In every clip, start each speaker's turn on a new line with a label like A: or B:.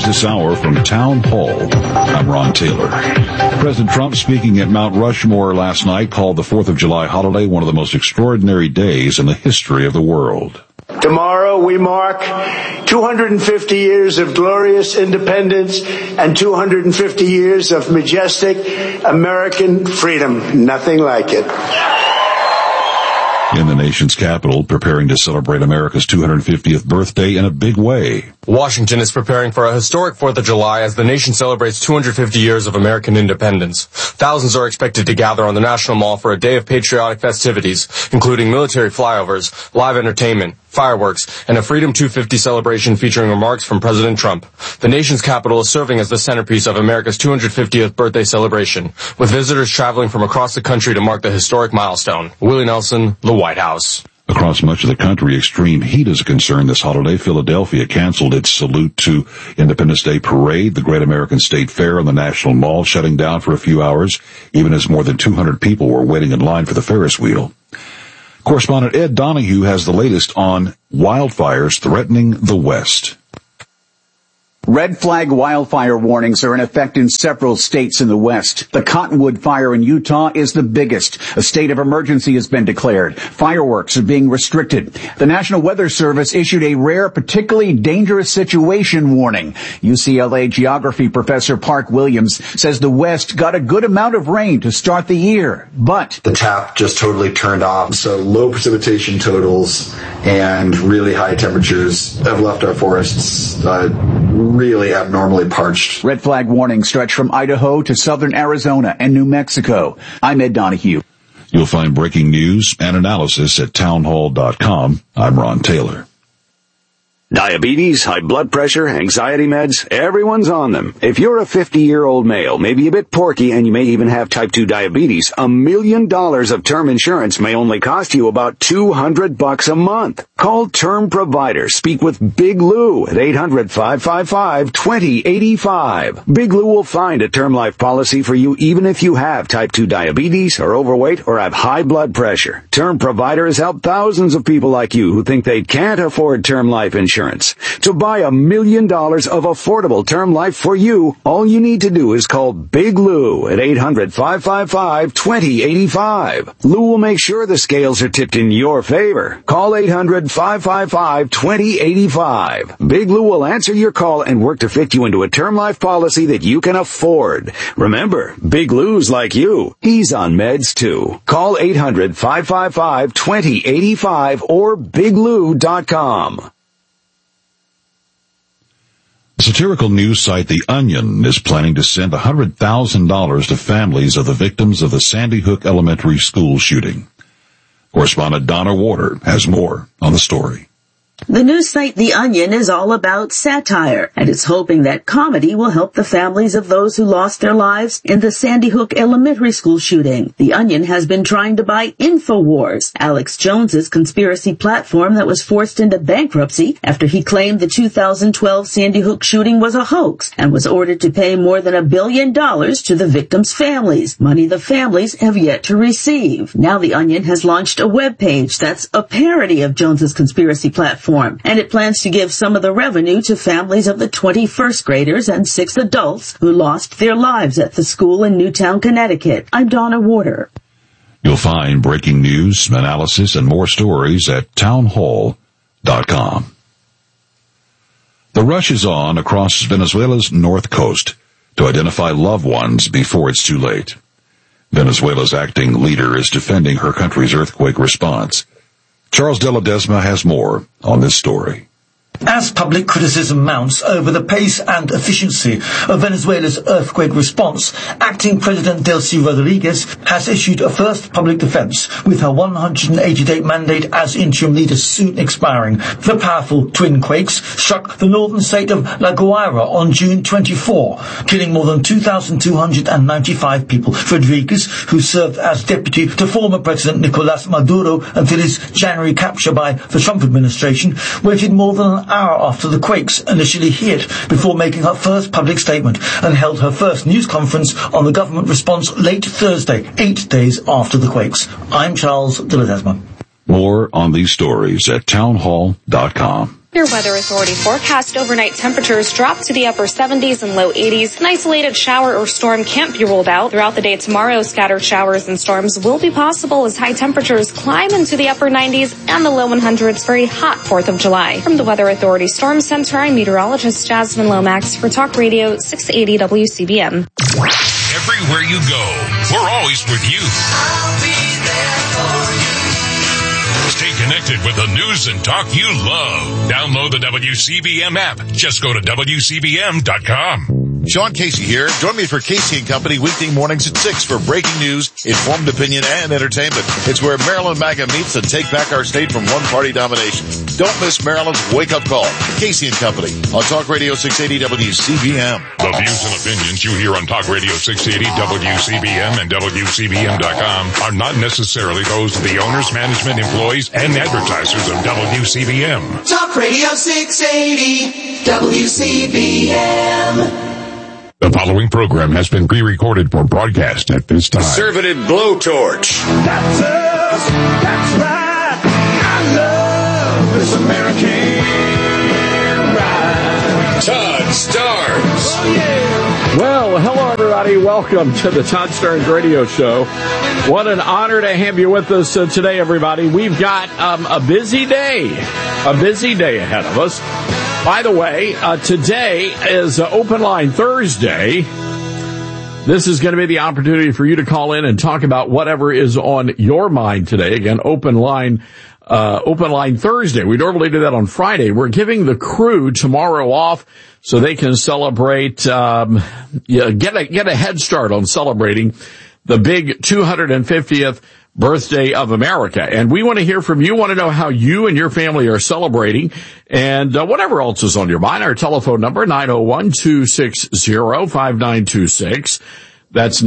A: news this hour from Town Hall. I'm Ron Taylor. President Trump, speaking at Mount Rushmore last night, called the 4th of July holiday one of the most extraordinary days in the history of the world.
B: Tomorrow we mark 250 years of glorious independence and 250 years of majestic American freedom. Nothing like it.
A: In the nation's capital, preparing to celebrate America's 250th birthday in a big way.
C: Washington is preparing for a historic 4th of July as the nation celebrates 250 years of American independence. Thousands are expected to gather on the National Mall for a day of patriotic festivities, including military flyovers, live entertainment, fireworks, and a Freedom 250 celebration featuring remarks from President Trump. The nation's capital is serving as the centerpiece of America's 250th birthday celebration, with visitors traveling from across the country to mark the historic milestone. Willie Nelson, The White House.
A: Across much of the country, extreme heat is a concern this holiday. Philadelphia canceled its Salute to Independence Day parade, the Great American State Fair on the National Mall, shutting down for a few hours, even as more than 200 people were waiting in line for the Ferris wheel. Correspondent Ed Donahue has the latest on wildfires threatening the West.
D: Red flag wildfire warnings are in effect in several states in the West. The Cottonwood fire in Utah is the biggest. A state of emergency has been declared. Fireworks are being restricted. The National Weather Service issued a rare, particularly dangerous situation warning. UCLA geography professor Park Williams says the West got a good amount of rain to start the year, but
E: the tap just totally turned off. So low precipitation totals and really high temperatures have left our forests really abnormally parched.
D: Red flag warnings stretch from Idaho to southern Arizona and New Mexico. I'm Ed Donahue.
A: You'll find breaking news and analysis at townhall.com. I'm Ron Taylor.
F: Diabetes, high blood pressure, anxiety meds, everyone's on them. If you're a 50-year-old male, maybe a bit porky, and you may even have type 2 diabetes, $1 million of term insurance may only cost you about $200 a month. Call Term Provider. Speak with Big Lou at 800-555-2085. Big Lou will find a term life policy for you even if you have type 2 diabetes, are overweight, or have high blood pressure. Term Provider has helped thousands of people like you who think they can't afford term life insurance. To buy $1 million of affordable term life for you, all you need to do is call Big Lou at 800-555-2085. Lou will make sure the scales are tipped in your favor. Call 800-555-2085. Big Lou will answer your call and work to fit you into a term life policy that you can afford. Remember, Big Lou's like you. He's on meds too. Call 800-555-2085 or biglou.com.
A: The satirical news site The Onion is planning to send $100,000 to families of the victims of the Sandy Hook Elementary School shooting. Correspondent Donna Warder has more on the story.
G: The news site The Onion is all about satire, and it's hoping that comedy will help the families of those who lost their lives in the Sandy Hook Elementary School shooting. The Onion has been trying to buy InfoWars, Alex Jones's conspiracy platform that was forced into bankruptcy after he claimed the 2012 Sandy Hook shooting was a hoax and was ordered to pay more than $1 billion to the victims' families, money the families have yet to receive. Now The Onion has launched a webpage that's a parody of Jones's conspiracy platform, and it plans to give some of the revenue to families of the 20 first graders and 6 adults who lost their lives at the school in Newtown, Connecticut. I'm Donna Warder.
A: You'll find breaking news, analysis, and more stories at townhall.com. The rush is on across Venezuela's north coast to identify loved ones before it's too late. Venezuela's acting leader is defending her country's earthquake response. Charles de Ledesma has more on this story.
H: As public criticism mounts over the pace and efficiency of Venezuela's earthquake response, acting President Delcy Rodriguez has issued a first public defense, with her 180-day mandate as interim leader soon expiring. The powerful twin quakes struck the northern state of La Guaira on June 24, killing more than 2,295 people. Rodriguez, who served as deputy to former President Nicolás Maduro until his January capture by the Trump administration, waited more than an hour after the quakes initially hit before making her first public statement, and held her first news conference on the government response late Thursday, 8 days after the quakes. I'm Charles de Ledesma.
A: More on these stories at townhall.com.
I: Your Weather Authority forecast overnight temperatures drop to the upper 70s and low 80s. An isolated shower or storm can't be ruled out. Throughout the day tomorrow, scattered showers and storms will be possible as high temperatures climb into the upper 90s and the low 100s for a hot 4th of July. From the Weather Authority Storm Center, I'm meteorologist Jasmine Lomax for Talk Radio 680 WCBM.
J: Everywhere you go, we're always with you. I'll be there for you. Stay connected with the news and talk you love. Download the WCBM app. Just go to WCBM.com.
K: Sean Casey here. Join me for Casey & Company weekday mornings at 6 for breaking news, informed opinion, and entertainment. It's where Maryland MAGA meets and take back our state from one-party domination. Don't miss Maryland's wake-up call. Casey & Company on Talk Radio 680 WCBM.
J: The views and opinions you hear on Talk Radio 680 WCBM and WCBM.com are not necessarily those of the owners, management, employees, and advertisers of WCBM.
L: Talk Radio 680 WCBM.
J: The following program has been pre-recorded for broadcast at this time.
M: Conservative blowtorch.
L: That's us. That's right. I love this American ride.
M: Todd Starnes.
L: Oh, yeah.
N: Well, hello, everybody. Welcome to the Todd Starnes Radio Show. What an honor to have you with us today, everybody. We've got a busy day ahead of us. By the way, today is Open Line Thursday. This is going to be the opportunity for you to call in and talk about whatever is on your mind today. Again, Open Line Thursday. We normally do that on Friday. We're giving the crew tomorrow off so they can celebrate, get a head start on celebrating the big 250th birthday of America. And we want to hear from you, want to know how you and your family are celebrating, and whatever else is on your mind. Our telephone number, 901-260-5926. That's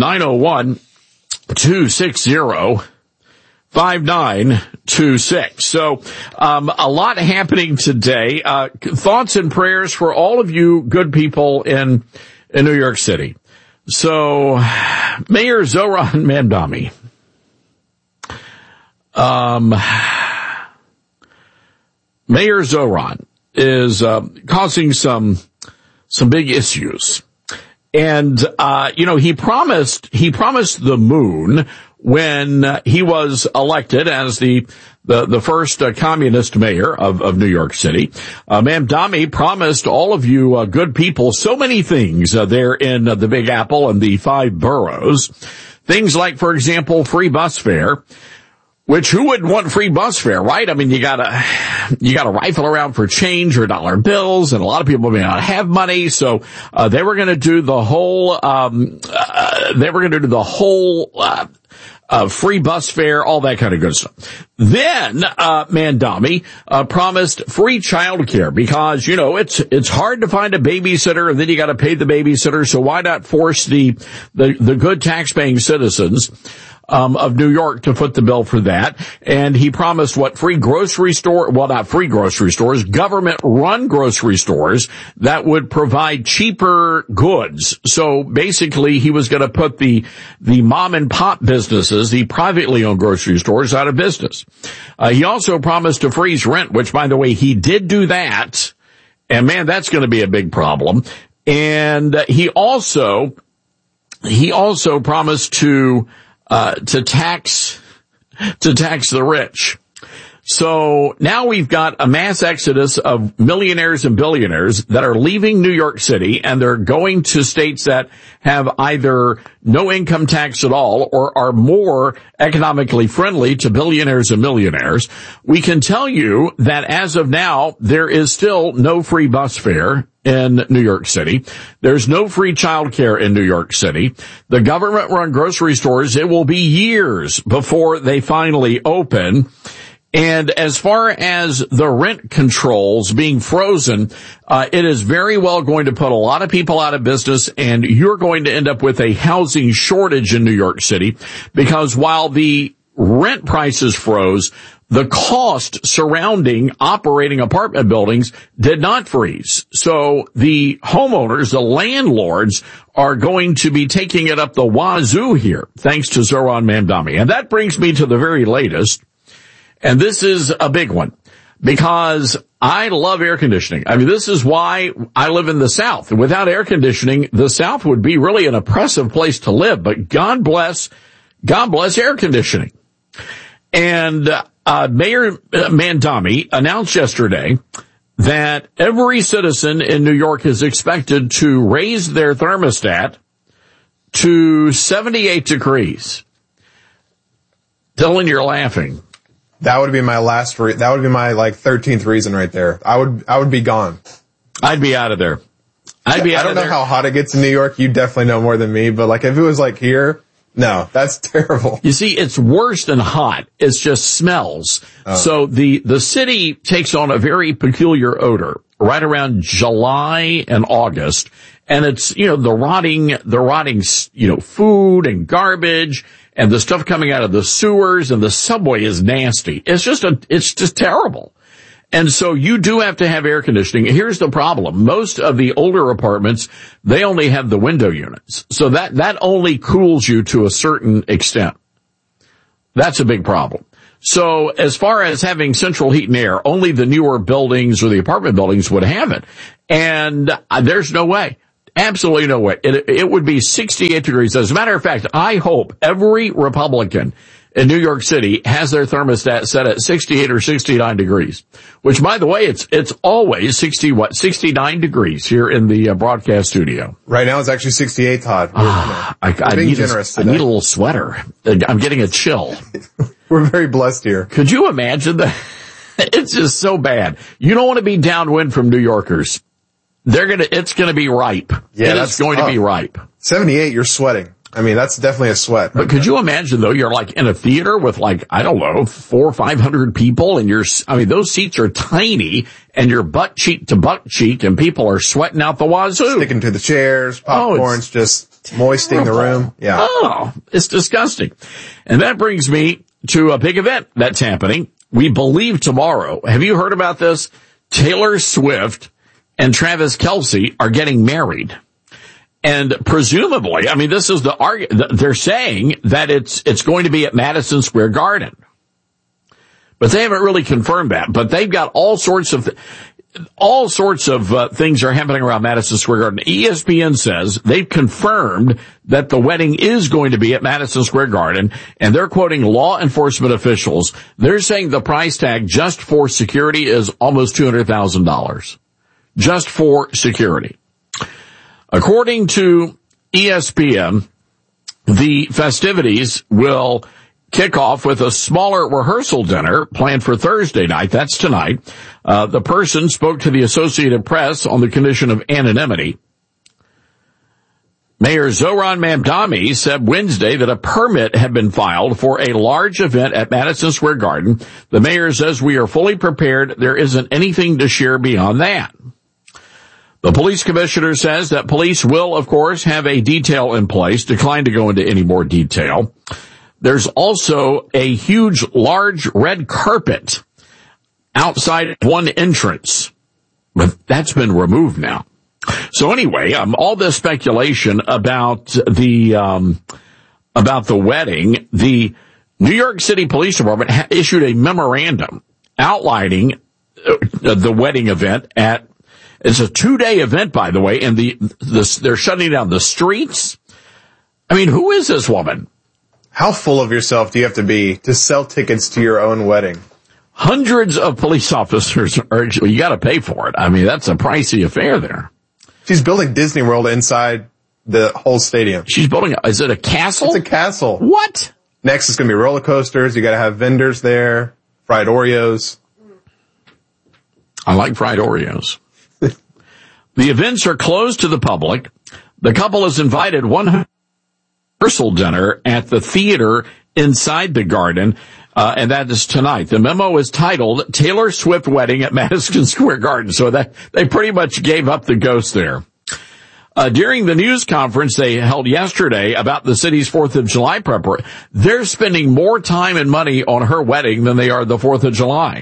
N: 901-260-5926. So, a lot happening today. Thoughts and prayers for all of you good people in New York City. So, Mayor Zohran Mamdani, Mayor Zohran is causing some big issues. And he promised the moon when he was elected as the first communist mayor of New York City. Mamdani promised all of you good people so many things there in the Big Apple and the 5 boroughs. Things like, for example, free bus fare. Which who wouldn't want free bus fare, right? I mean, you gotta rifle around for change or dollar bills, and a lot of people may not have money, so, they were gonna do the whole, free bus fare, all that kind of good stuff. Then, Mamdani, promised free childcare because, it's hard to find a babysitter and then you gotta pay the babysitter, so why not force the good tax-paying citizens of New York to foot the bill for that. And he promised not free grocery stores, government-run grocery stores that would provide cheaper goods. So basically, he was going to put the mom-and-pop businesses, the privately owned grocery stores, out of business. He also promised to freeze rent, which, by the way, he did do that. And man, that's going to be a big problem. And he also promised to tax the rich. So now we've got a mass exodus of millionaires and billionaires that are leaving New York City, and they're going to states that have either no income tax at all or are more economically friendly to billionaires and millionaires. We can tell you that as of now, there is still no free bus fare in New York City. There's no free childcare in New York City. The government-run grocery stores, it will be years before they finally open. And as far as the rent controls being frozen, it is very well going to put a lot of people out of business, and you're going to end up with a housing shortage in New York City, because while the rent prices froze, the cost surrounding operating apartment buildings did not freeze. So the homeowners, the landlords, are going to be taking it up the wazoo here, thanks to Zohran Mamdani. And that brings me to the very latest. And this is a big one, because I love air conditioning. I mean, this is why I live in the South. Without air conditioning, the South would be really an oppressive place to live, but God bless air conditioning. And Mayor Mamdani announced yesterday that every citizen in New York is expected to raise their thermostat to 78 degrees. Dylan, you're laughing.
O: That would be my that would be my 13th reason right there. I would be gone.
N: I'd be out of there. I
O: don't know how hot it gets in New York. You definitely know more than me, but if it was here, no, that's terrible.
N: You see, it's worse than hot. It's just smells. Oh. So the city takes on a very peculiar odor right around July and August. And it's, the rotting, food and garbage and the stuff coming out of the sewers, and the subway is nasty. It's just terrible. And so you do have to have air conditioning. Here's the problem. Most of the older apartments, they only have the window units. So that only cools you to a certain extent. That's a big problem. So as far as having central heat and air, only the newer buildings or the apartment buildings would have it. And there's no way. Absolutely no way. It would be 68 degrees. As a matter of fact, I hope every Republican in New York City has their thermostat set at 68 or 69 degrees, which, by the way, it's always 69 degrees here in the broadcast studio.
O: Right now it's actually 68, Todd.
N: I need a little sweater. I'm getting a chill.
O: We're very blessed here.
N: Could you imagine that? It's just so bad. You don't want to be downwind from New Yorkers. It's gonna be ripe.
O: Yeah,
N: it's going to be ripe.
O: 78, you're sweating. I mean, that's definitely a sweat.
N: But could you imagine though, you're in a theater with 400 or 500 people, and those seats are tiny, and you're butt cheek to butt cheek, and people are sweating out the wazoo.
O: Sticking to the chairs, popcorn's just moistening the room. Yeah.
N: Oh, it's disgusting. And that brings me to a big event that's happening. We believe tomorrow. Have you heard about this? Taylor Swift and Travis Kelce are getting married. And presumably, this is they're saying that it's going to be at Madison Square Garden. But they haven't really confirmed that. But they've got all sorts of things are happening around Madison Square Garden. ESPN says they've confirmed that the wedding is going to be at Madison Square Garden, and they're quoting law enforcement officials. They're saying the price tag just for security is almost $200,000. Just for security. According to ESPN, the festivities will kick off with a smaller rehearsal dinner planned for Thursday night. That's tonight. The person spoke to the Associated Press on the condition of anonymity. Mayor Zohran Mamdani said Wednesday that a permit had been filed for a large event at Madison Square Garden. The mayor says we are fully prepared. There isn't anything to share beyond that. The police commissioner says that police will, of course, have a detail in place, declined to go into any more detail. There's also a large red carpet outside one entrance, but that's been removed now. So anyway, all this speculation about the wedding, the New York City Police Department issued a memorandum outlining the wedding event it's a 2-day event, by the way, and they're shutting down the streets. Who is this woman?
O: How full of yourself do you have to be to sell tickets to your own wedding?
N: Hundreds of police officers you gotta pay for it. That's a pricey affair there.
O: She's building Disney World inside the whole stadium.
N: She's building is it a castle?
O: It's a castle.
N: What?
O: Next is gonna be roller coasters. You gotta have vendors there, fried Oreos.
N: I like fried Oreos. The events are closed to the public. The couple has invited one rehearsal dinner at the theater inside the garden, and that is tonight. The memo is titled Taylor Swift Wedding at Madison Square Garden, so that they pretty much gave up the ghost there. During the news conference they held yesterday about the city's 4th of July preparation, they're spending more time and money on her wedding than they are the 4th of July.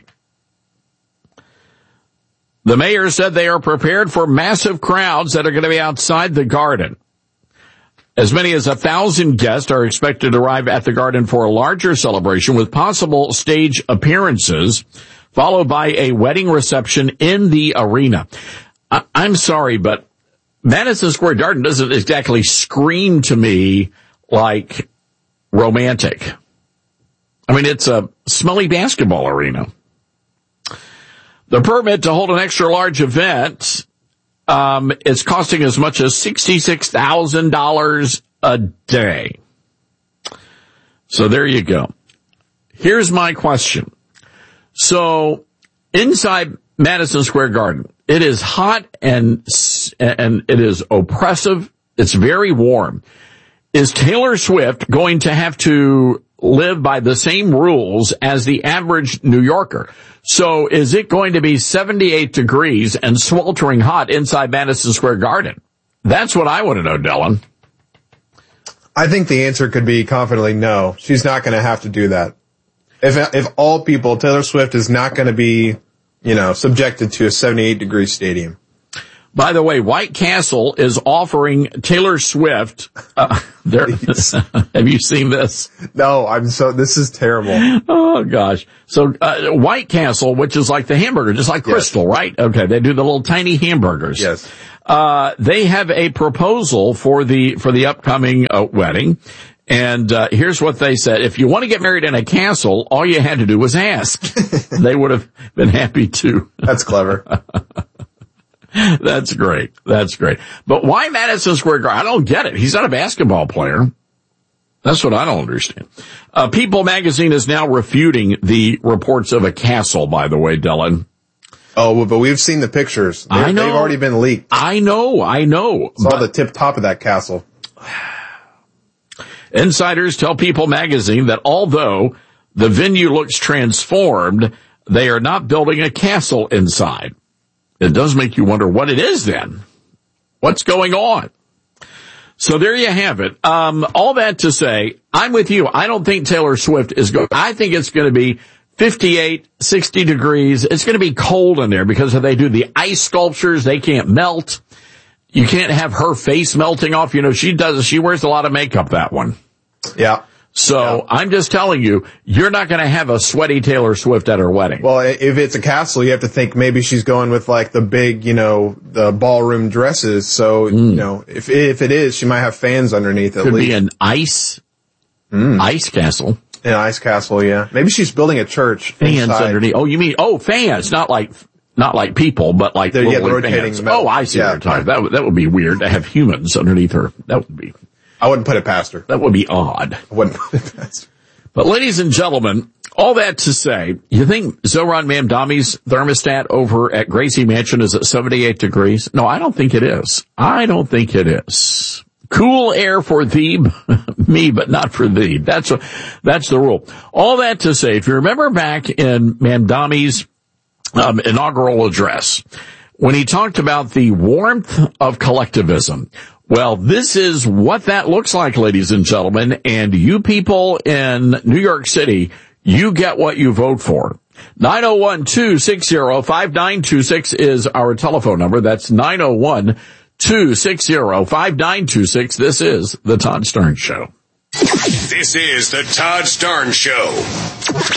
N: The mayor said they are prepared for massive crowds that are going to be outside the garden. As many as 1,000 guests are expected to arrive at the garden for a larger celebration with possible stage appearances followed by a wedding reception in the arena. I'm sorry, but Madison Square Garden doesn't exactly scream to me like romantic. I mean, it's a smelly basketball arena. The permit to hold an extra large event is costing as much as $66,000 a day. So there you go. Here's my question. So inside Madison Square Garden, it is hot and it is oppressive. It's very warm. Is Taylor Swift going to have to live by the same rules as the average New Yorker? So is it going to be 78 degrees and sweltering hot inside Madison Square Garden? That's what I want to know, Dylan.
O: I think the answer could be confidently no. She's not going to have to do that. If all people, Taylor Swift is not going to be, subjected to a 78-degree stadium.
N: By the way, White Castle is offering Taylor Swift, have you seen this?
O: No, this is terrible.
N: Oh gosh. So, White Castle, which is like the hamburger, just like Crystal, yes. Right? Okay. They do the little tiny hamburgers.
O: Yes.
N: They have a proposal for the upcoming wedding. And here's what they said. If you want to get married in a castle, all you had to do was ask. They would have been happy to.
O: That's clever.
N: That's great. That's great. But why Madison Square Garden? I don't get it. He's not a basketball player. That's what I don't understand. People magazine is now refuting the reports of a castle, by the way, Dylan.
O: Oh, but we've seen the pictures.
N: I know.
O: They've already been leaked.
N: I know.
O: Saw the tip top of that castle.
N: Insiders tell People magazine that although the venue looks transformed, they are not building a castle inside. It does make you wonder what it is then. What's going on? So there you have it. All that to say, I'm with you. I don't think Taylor Swift is going. I think it's going to be 58, 60 degrees. It's going to be cold in there because if they do the ice sculptures, they can't melt. You can't have her face melting off. She wears a lot of makeup, that one.
O: Yeah.
N: So I'm just telling you, you're not going to have a sweaty Taylor Swift at her wedding.
O: Well, if it's a castle, you have to think maybe she's going with like the big, the ballroom dresses. So, if it is, she might have fans underneath at least.
N: Could be an ice castle.
O: An ice castle, yeah. Maybe she's building a church.
N: Fans
O: inside.
N: underneath. Oh, you mean, fans, not like people, but like
O: the rotating
N: fans. Oh, I see what you're talking about. That would be weird to have humans underneath her. That would be.
O: I wouldn't put it past her.
N: That would be odd.
O: I wouldn't put it past her.
N: But ladies and gentlemen, all that to say, you think Zohran Mamdani's thermostat over at Gracie Mansion is at 78 degrees? No, I don't think it is. Cool air for thee, me, but not for thee. That's the rule. All that to say, if you remember back in Mamdani's inaugural address, when he talked about the warmth of collectivism, well, this is what that looks like, ladies and gentlemen, and you people in New York City, you get what you vote for. 901-260-5926 is our telephone number. That's 901-260-5926. This is The Todd Starnes Show.
J: This is The Todd Starnes Show.